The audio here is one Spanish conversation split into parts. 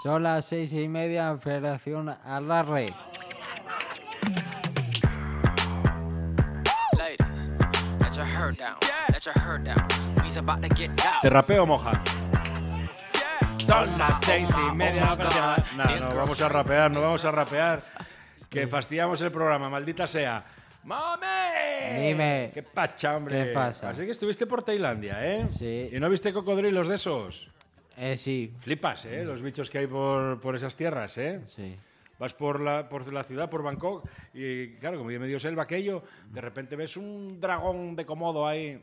Son las 6:30, Operación Alarre. Te rapeo, moja. Son las 6:30. Nada, no vamos a rapear, no vamos a rapear. Que fastidiamos el programa, maldita sea. ¡Mame! Dime. ¿Qué pacha, hombre? ¿Qué pasa? Así que estuviste por Tailandia, ¿eh? Sí. ¿Y no viste cocodrilos de esos? Sí. Flipas, ¿eh? Los bichos que hay por esas tierras, ¿eh? Sí. Vas por la ciudad, por Bangkok, y claro, como ya medio selva aquello, de repente ves un dragón de Komodo ahí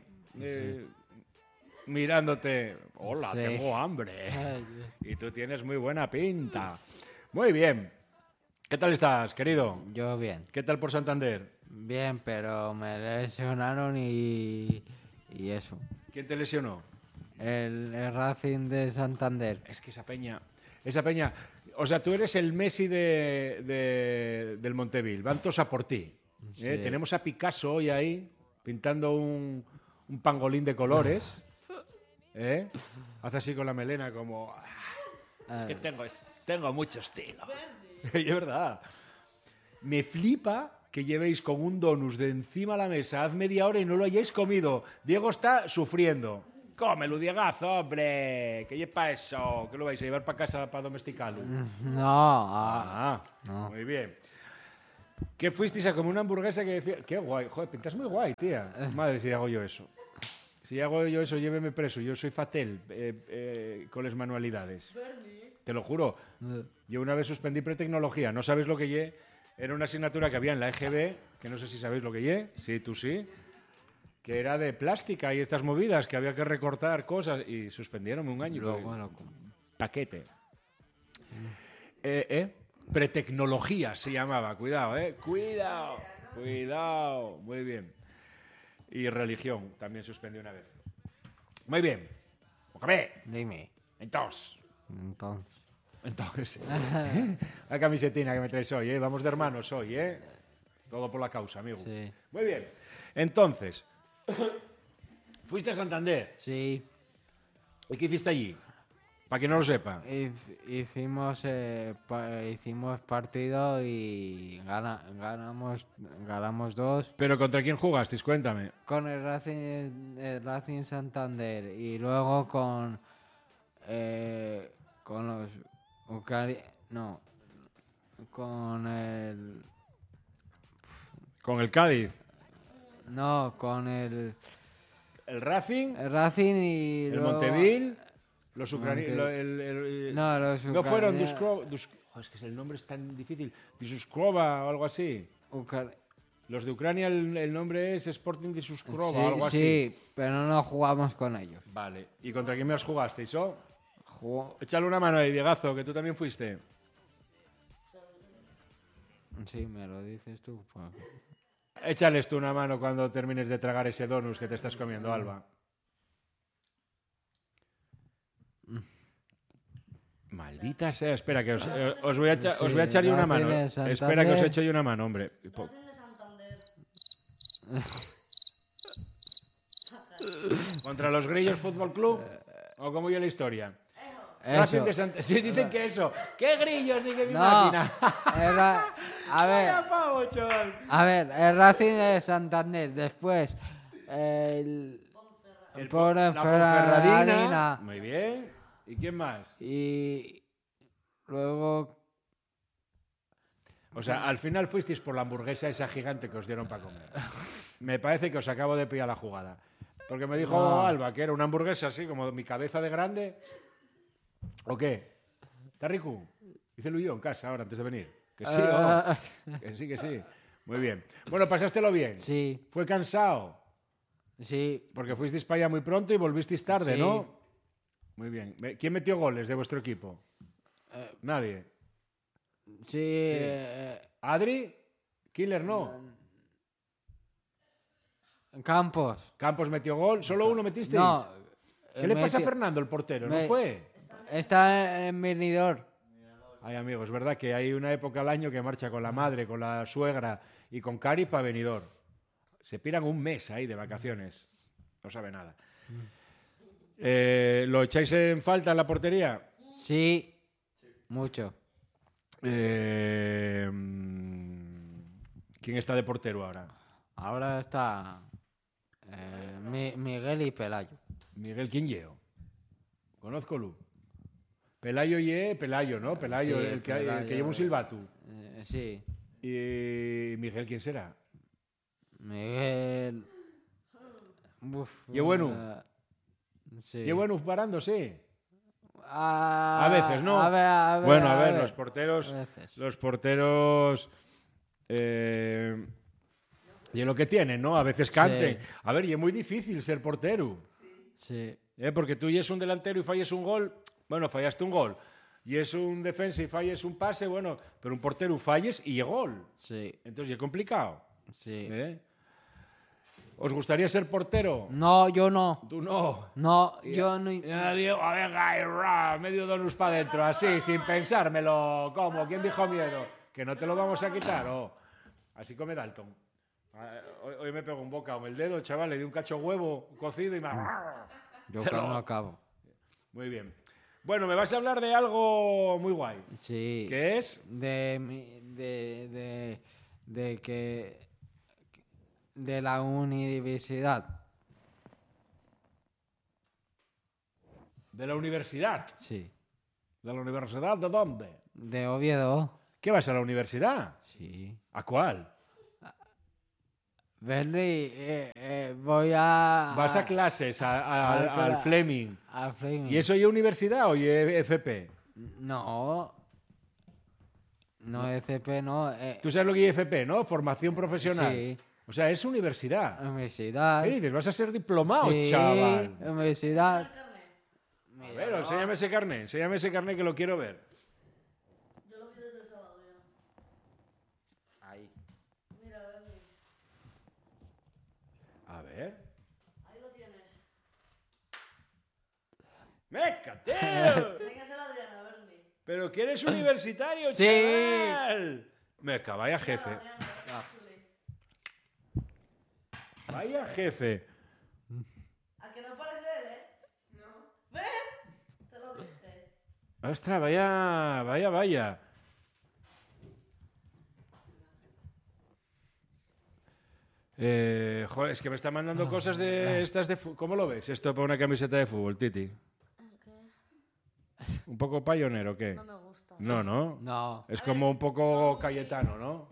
mirándote. Hola, Sí. tengo hambre. Y tú tienes muy buena pinta. Muy bien. ¿Qué tal estás, querido? Yo bien. ¿Qué tal por Santander? Bien, pero me lesionaron y eso. ¿Quién te lesionó? El Racing de Santander. Es que esa peña... O sea, tú eres el Messi del Montevil. Van todos a por ti. Sí. Tenemos a Picasso hoy ahí, pintando un pangolín de colores. Hace así con la melena como... Es que tengo mucho estilo. Es verdad. Me flipa que llevéis con un donus de encima a la mesa hace media hora y no lo hayáis comido. Diego está sufriendo. Cómelo, Diegazo, hombre. ¿Qué lleva eso? ¿Qué lo vais a llevar para casa para domesticarlo? No. No. Muy bien. ¿Qué fuisteis a comer una hamburguesa que decía... Qué guay. Joder, pintas muy guay, tía. Madre, si hago yo eso. Si hago yo eso, lléveme preso. Yo soy fatel con las manualidades. Te lo juro. Yo una vez suspendí pretecnología. No sabes lo que lle. Era una asignatura que había en la EGB, que no sé si sabéis lo que lle. Sí, tú sí. Que era de plástica y estas movidas, que había que recortar cosas. Y suspendieron un año. Luego, Paquete. Pretecnología se llamaba. Cuidado, Cuidado. Muy bien. Y religión también suspendí una vez. Muy bien. Dime. Entonces. Entonces. La camisetina que me traes hoy, Vamos de hermanos hoy, Todo por la causa, amigo. Sí. Muy bien. Entonces, fuiste a Santander. Sí. ¿Y qué hiciste allí? Para quien no lo sepa. Hicimos partido y ganamos 2 ¿Pero contra quién jugasteis? Cuéntame. con el Racing Santander y luego con los con el Cádiz. con el Racing. el Racing y El luego Montevil. Los ucranianos. los No fueron ucranianos. Es que el nombre es tan difícil. Duskrova o algo así. Los de Ucrania, el nombre es Sporting Duskrova o algo así. Sí, pero no jugamos con ellos. Vale. ¿Y contra quién me os jugasteis, Jugó... Échale una mano ahí, Diegazo, que tú también fuiste. Sí, me lo dices tú. Pues. Échales tú una mano cuando termines de tragar ese donus que te estás comiendo, Alba. Maldita sea. Espera, que os voy a echar yo una mano. Espera que os echo yo una mano, hombre. ¿Contra los Grillos Fútbol Club? ¿O cómo yo la historia? Eso. Sí, dicen que eso. ¿Qué grillos ni qué mi No, máquina? a ver, el Racing de Santander. Después, la Ponferradina. Muy bien. ¿Y quién más? Y luego... O sea, al final fuisteis por la hamburguesa esa gigante que os dieron para comer. Me parece que os acabo de pillar la jugada. Porque me dijo Alba que era una hamburguesa así, como mi cabeza de grande. ¿O qué? ¿Está rico? Hícelo yo en casa ahora, antes de venir. Que sí, que sí. Muy bien. Bueno, ¿pasástelo bien? Sí. ¿Fue cansado? Sí. Porque fuisteis para allá muy pronto y volvisteis tarde, Sí. ¿no? Muy bien. ¿Quién metió goles de vuestro equipo? Nadie. Sí. ¿Adri? ¿Killer no? Campos. ¿Campos metió gol? ¿Solo uno metisteis? No. ¿Qué le pasa a Fernando, el portero? ¿No fue? Está en Benidorm. Ay, amigos, es verdad que hay una época al año que marcha con la madre, con la suegra y con Cari para Benidorm. Se piran un mes ahí de vacaciones. No sabe nada. ¿Lo echáis en falta en la portería? Sí. Mucho. ¿Quién está de portero ahora? Ahora está Miguel y Pelayo. Miguel, ¿quién llevo? Conozco Lu. Pelayo Pelayo, ¿no? Pelayo, Sí, el que Pelayo. lleva un silbato. Sí. ¿Y Miguel quién será? Miguel... Uf, ¿Y bueno? sí. ¿Qué bueno parándose? A veces, ¿no? A ver, Bueno, a ver, ver. los porteros... A veces. Los porteros... y es lo que tienen, ¿no? A veces canten. Sí. A ver, y es muy difícil ser portero. Sí. Porque tú y es un delantero y falles un gol, bueno, fallaste un gol. Y es un defensa y falles un pase, bueno, pero un portero falles y gol. Sí. Entonces es complicado. Sí. ¿Os gustaría ser portero? No, yo no. Tú no. No, yo no. Ya, Diego, venga, y medio donus para adentro, así, sin pensármelo. ¿Cómo? ¿Quién dijo miedo? Que no te lo vamos a quitar, oh. Así come Dalton. Hoy me pego un bocado en el dedo, chaval, le di un cacho huevo cocido y me... Yo Te lo- no acabo. Muy bien. Bueno, me vas a hablar de algo muy guay. Sí. ¿Qué es? De que de la universidad. De la universidad. Sí. ¿De la universidad de dónde? De Oviedo. ¿Qué vas a la universidad? Sí. ¿A cuál? Bernie, voy a... Vas a clases, al Fleming. A Fleming. ¿Y eso ya universidad o ya FP? No. No, FP no. Tú sabes lo que es FP, ¿no? Formación profesional. Sí. O sea, es universidad. Universidad. ¿Qué dices? ¿Vas a ser diplomado, Sí, chaval? universidad. A ver, enséñame ese carnet que lo quiero ver. Yo lo vi desde el sábado ya. Ahí. Mira, Bernie. A ver. Ahí lo tienes. ¡Meca, tío! Enséñaselo a Adriana, Bernie. ¿Pero que eres universitario, Sí. chaval? Meca, vaya jefe. Adriana, Ah. chuli. Vaya jefe. ¿A que no parece él, No. ¿Ves? Te lo dije. Ostras, vaya. Joder, es que me está mandando cosas de estas de fútbol. ¿Cómo lo ves? Esto para una camiseta de fútbol, Titi. ¿Qué? ¿Un poco payonero o qué? No me gusta. No, ¿no? No. Es como un poco Cayetano, ¿no?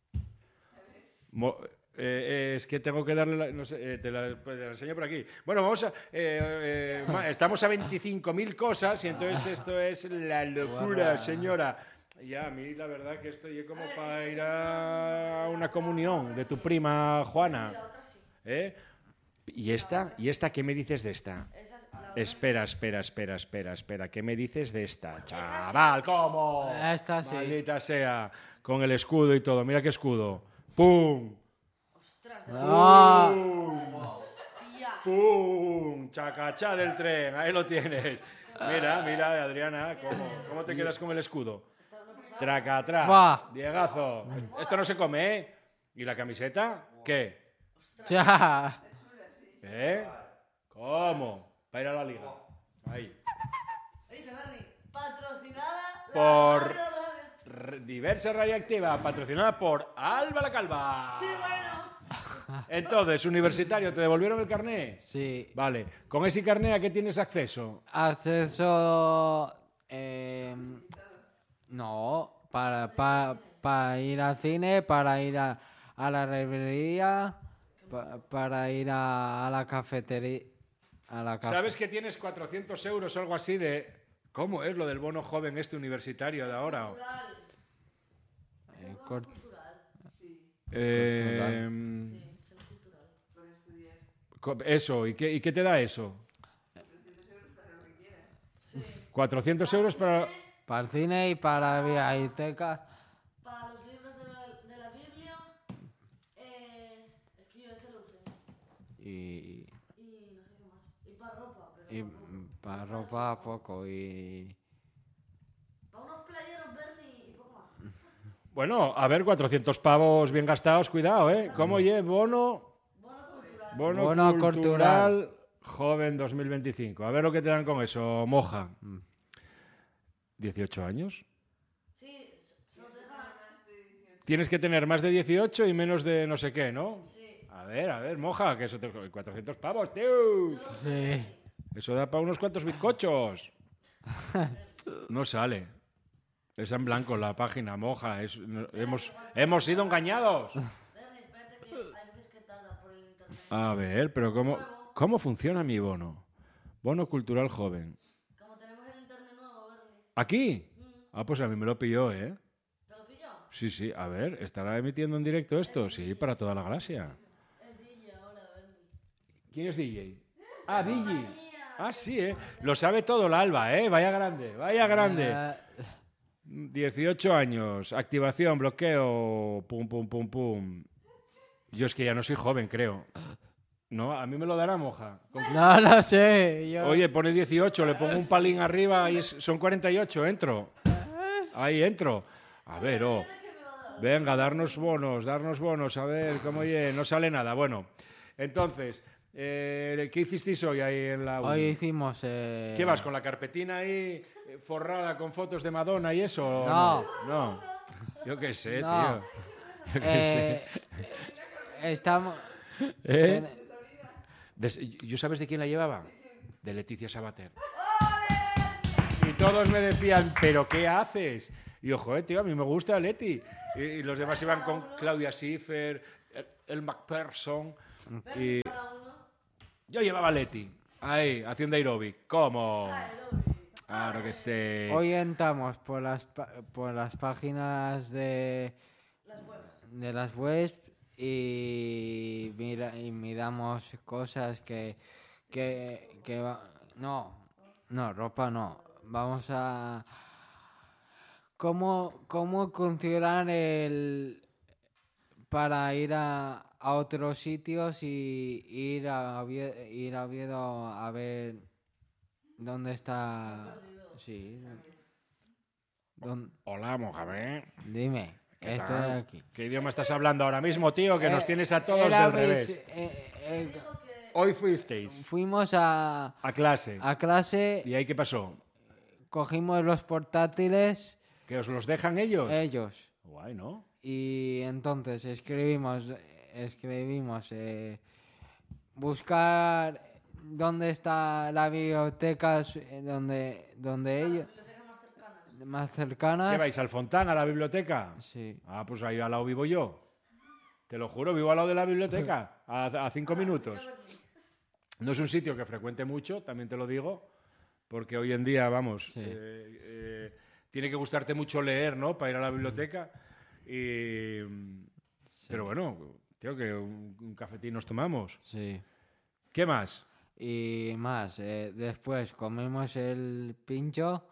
Es que tengo que darle... no sé, pues te la enseño por aquí. Bueno, vamos a... estamos a 25.000 cosas y entonces esto es la locura, Guarda. señora. Ya, a mí la verdad que estoy como para ir a una comunión de tu prima Juana. La otra sí. ¿Eh? ¿Y esta? ¿Qué me dices de esta? Esa es la Espera. ¿Qué me dices de esta? Chaval, ¿cómo? Esta sí. Maldita sea. Con el escudo y todo. Mira qué escudo. ¡Pum! Ostras, de No. hostia. ¡Pum! Chacachá del tren. Ahí lo tienes. Mira, Adriana, ¿cómo te quedas con el escudo? Tracatrá. Buah. Diegazo. Esto no se come, ¿eh? ¿Y la camiseta? ¿Qué? Ya. ¿Cómo? Para ir a la liga. Ahí. Dice Bernie, patrocinada Por- la radio. Diversa Radioactiva, patrocinada por Alba la Calva. Sí, bueno. Entonces, universitario, ¿te devolvieron el carné? Sí. Vale. ¿Con ese carné a qué tienes acceso? Acceso. No. Para ir al cine, para ir a la librería, para ir a la cafetería. ¿Sabes que tienes 400 euros o algo así de... ¿Cómo es lo del bono joven universitario de ahora? Cort- Eso, ¿y qué te da eso? 400 euros para... Para el cine y para la biblioteca. Para los libros de la Biblia. Es que yo ese lo usé. Y Y no sé qué más. Y para ropa. Pero para ropa poco. Y para unos playeros, Bernie, y poco más. Bueno, a ver, 400 pavos bien gastados, cuidado, ¿eh? ¿Cómo lleve bono? Bono cultural. Bono cultural joven 2025. A ver lo que te dan con eso, moja. 18 años. tienes que tener más de 18 y menos de no sé qué, ¿no? Sí. A ver, moja, que eso te... 400 pavos, tío. Sí. Eso da para unos cuantos bizcochos. No sale. Es en blanco la página, moja. Hemos sido engañados. Espérate, que hay veces que tarda por el internet. A ver, pero ¿cómo funciona mi bono? Bono cultural joven. Como tenemos el internet nuevo, Bernie. ¿Aquí? Ah, pues a mí me lo pilló, ¿eh? ¿Te lo pilló? Sí. A ver, ¿estará emitiendo en directo esto? Sí, para toda la galaxia. Es DJ ahora, Bernie. ¿Quién es DJ? Ah, DJ. Ah, sí, ¿eh? Lo sabe todo la Alba, ¿eh? Vaya grande. 18 años, activación, bloqueo, pum. Yo es que ya no soy joven, creo. No, a mí me lo dará moja. No lo sé. Oye, pone 18, le pongo un palín arriba y son 48, entro. Ahí entro. A ver, venga, darnos bonos, a ver, ¿cómo oye? No sale nada. Bueno, entonces, ¿qué hicisteis hoy ahí en la uni? Hoy hicimos... ¿Qué vas, con la carpetina ahí forrada con fotos de Madonna y eso? No. Yo qué sé, No. tío. Yo qué sé. Estamos... ¿Yo sabes de quién la llevaba? De Leticia Sabater. Y todos me decían, ¿pero qué haces? Y yo, joder, tío, a mí me gusta Leti. Y los demás iban con Claudia Schiffer, el McPherson. Y yo llevaba a Leti, ahí, haciendo aeróbic. ¿Cómo? Claro que sí. Hoy entramos por las páginas de las webs y miramos cosas no, ropa no. Vamos a cómo configurar para ir a otros sitios y ir a Oviedo a ver dónde está. Sí. Hola, Mohamed. Dime, estoy tal? aquí. ¿Qué idioma estás hablando ahora mismo, tío? Que nos tienes a todos del revés. Hoy fuisteis Fuimos a clase. clase, ¿Y ahí qué pasó? cogimos los portátiles, ¿Que os los dejan ellos? ellos, Guay, ¿no? y entonces escribimos buscar dónde está la biblioteca donde ellos más cercanas. ¿Qué vais, al Fontán, a la biblioteca? Sí. Ah, pues ahí al lado vivo yo. Te lo juro, vivo al lado de la biblioteca, a 5 minutos. No es un sitio que frecuente mucho, también te lo digo, porque hoy en día, vamos, Sí. tiene que gustarte mucho leer, ¿no? Para ir a la biblioteca. Pero bueno, tío, que un cafetín nos tomamos. Sí. ¿Qué más? Y más, después comimos el pincho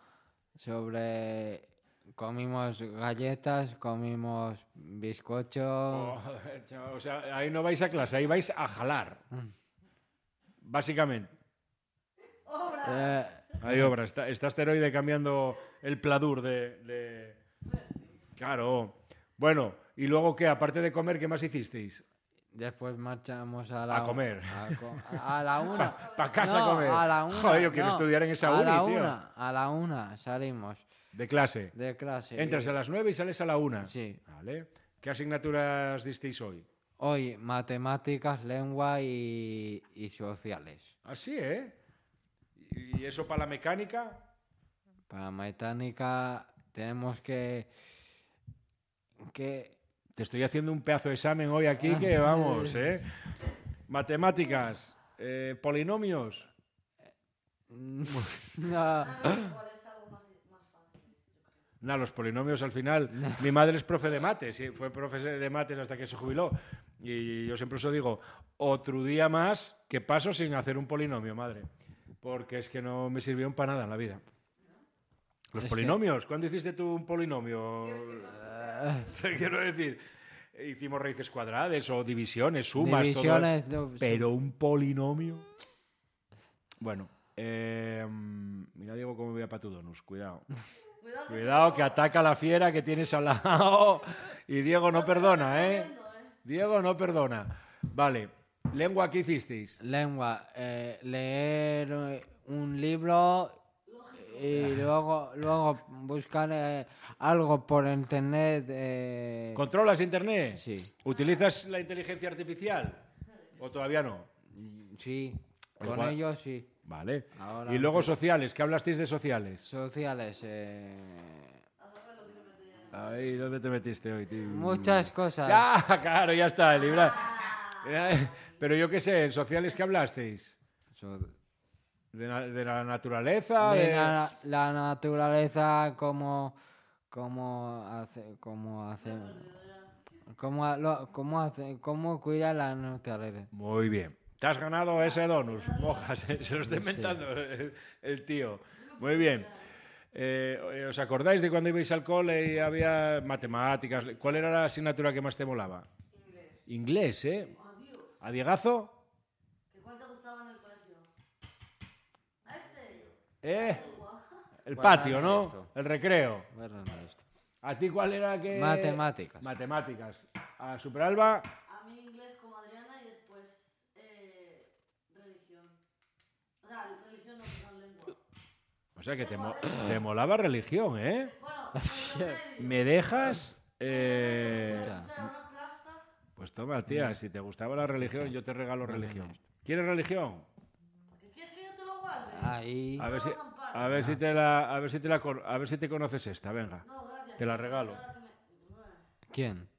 comimos galletas, comimos bizcocho. O sea, ahí no vais a clase, ahí vais a jalar. Básicamente. Hay obra. Está Asteroide cambiando el pladur de... Claro. Bueno, ¿y luego qué? Aparte de comer, ¿qué más hicisteis? Después marchamos a comer. A la una. Para casa No, a comer. a la una. Joder, yo quiero estudiar en esa uni, tío. A la una salimos De clase. de clase. Entras a las 9 y sales a la 1. Sí. Vale. ¿Qué asignaturas disteis hoy? Hoy matemáticas, lengua y sociales. Así, ¿eh? ¿Y eso para la mecánica? Para mecánica tenemos que Te estoy haciendo un pedazo de examen hoy aquí que vamos, ¿eh? Matemáticas, polinomios. No. No, los polinomios al final. Mi madre es profe de mates, sí, fue profe de mates hasta que se jubiló. Y yo siempre os digo, otro día más que paso sin hacer un polinomio, madre. Porque es que no me sirvieron para nada en la vida. Los polinomios, ¿cuándo hiciste tú un polinomio? Te quiero decir, hicimos raíces cuadradas o divisiones, sumas, Divisiones, todo. Pero un polinomio. Bueno, mira, Diego, cómo voy a Patudonus, cuidado. Cuidado, que ataca la fiera que tienes al lado. Y Diego no perdona, ¿eh? Diego no perdona. Vale, ¿lengua qué hicisteis? Lengua, leer un libro y luego buscar algo por internet. ¿Controlas internet? Sí, ¿Utilizas la inteligencia artificial? ¿O todavía no? sí, con Igual. ellos sí. Vale. Ahora Y luego no. sociales, ¿qué hablasteis de sociales? Sociales, Ahí, ¿dónde te metiste hoy, tío? muchas cosas. Ya, claro, ya está, libra. Pero yo qué sé, ¿en sociales qué hablasteis? So- ¿De la naturaleza? de la naturaleza, cómo hace, cómo cuida la naturaleza. Muy bien. Te has ganado ese donus, mojas, se lo está inventando el tío. Muy bien. ¿Os acordáis de cuando ibais al cole y había matemáticas? ¿Cuál era la asignatura que más te molaba? Inglés, ¿eh? ¿A Diegazo? ¿Cuál te gustaba en el colegio? ¿A este? El ¿Cuál patio, era ¿no? esto? El recreo. Bueno, no, esto. ¿A ti cuál era que...? Matemáticas. Matemáticas. ¿A Superalba? A mí inglés como Adriana y después religión. O sea, religión no, perdón, lengua. O sea que te molaba religión, ¿eh? Bueno, ¿Me dejas? Ya. una plasta. Pues toma, tía, si te gustaba la religión, yo te regalo religión. ¿Quieres religión? ¿Qué quieres que yo te lo guarde? Ahí. A ver si, Amparo. a ver si te conoces esta, venga. No, gracias. Te la regalo. ¿Quién?